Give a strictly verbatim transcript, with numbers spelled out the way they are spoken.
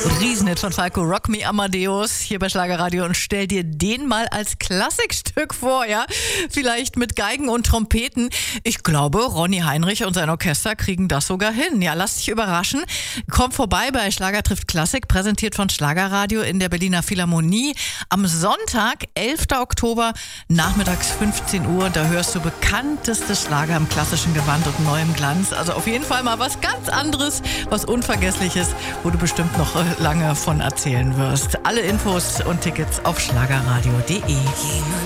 Riesenhit von Falco, Rock Me Amadeus, hier bei Schlagerradio, und stell dir den mal als Klassikstück vor, ja? Vielleicht mit Geigen und Trompeten. Ich glaube, Ronny Heinrich und sein Orchester kriegen das sogar hin. Ja, lass dich überraschen. Komm vorbei bei Schlager trifft Klassik, präsentiert von Schlagerradio in der Berliner Philharmonie. Am Sonntag, elften Oktober, nachmittags fünfzehn Uhr. Da hörst du bekannteste Schlager im klassischen Gewand und neuem Glanz. Also auf jeden Fall mal was ganz anderes, was Unvergessliches, wo du bestimmt noch lange von erzählen wirst. Alle Infos und Tickets auf schlagerradio punkt de.